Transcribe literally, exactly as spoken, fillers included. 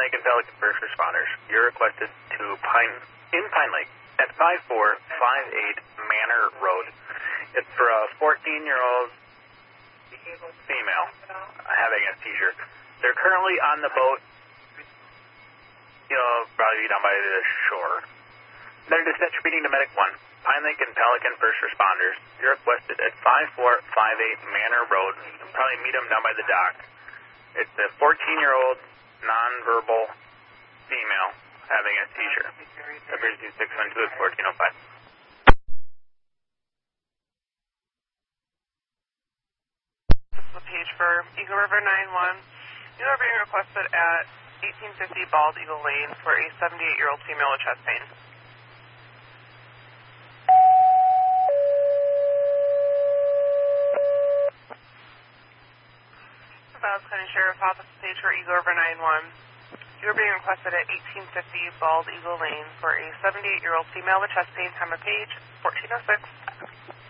Lake and Pelican first responders. You're requested to Pine in Pine Lake at five four five eight Manor Road. It's for a fourteen-year-old female having a seizure. They're currently on the boat. You'll probably be down by the shore. They're dispatch meeting to Medic one. Pine Lake and Pelican first responders. You're requested at five four five eight Manor Road. You can probably meet them down by the dock. It's a fourteen-year-old nonverbal female having a seizure. Emergency six one two is fourteen oh five. This is the page for Eagle River nine one. You are being requested at eighteen fifty Bald Eagle Lane for a seventy-eight-year-old female with chest pain. Dallas County Sheriff's Office page for Eagle River nine one. You are being requested at eighteen fifty Bald Eagle Lane for a seventy-eight-year-old female with chest pain. Time of page fourteen oh six.